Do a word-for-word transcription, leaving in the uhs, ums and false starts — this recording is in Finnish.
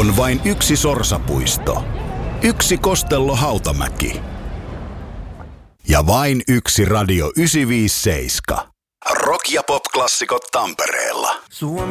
On vain yksi sorsapuisto, yksi Kostello Hautamäki ja vain yksi Radio yhdeksänsataaviisikymmentäseitsemän. Rock- ja pop-klassikot Tampereella. Suomi